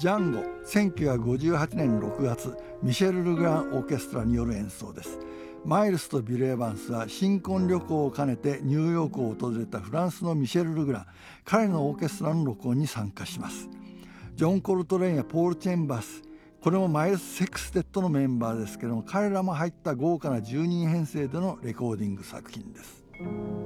ジャンゴ、1958年6月、ミシェル・ルグランオーケストラによる演奏です。マイルスとビル・エヴァンスは新婚旅行を兼ねてニューヨークを訪れたフランスのミシェル・ルグラン、彼のオーケストラの録音に参加します。ジョン・コルトレーンやポール・チェンバース、これもマイルス・セクステッドのメンバーですけども、彼らも入った豪華な10人編成でのレコーディング作品です。